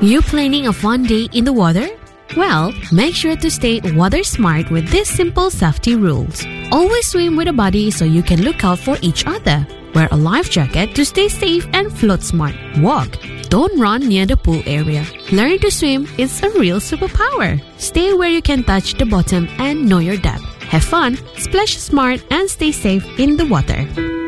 You planning a fun day in the water? Well, make sure to stay water smart with these simple safety rules. Always swim with a buddy so you can look out for each other. Wear a life jacket to stay safe and float smart. Walk. Don't run near the pool area. Learning to swim is a real superpower. Stay where you can touch the bottom and know your depth. Have fun, splash smart, and stay safe in the water.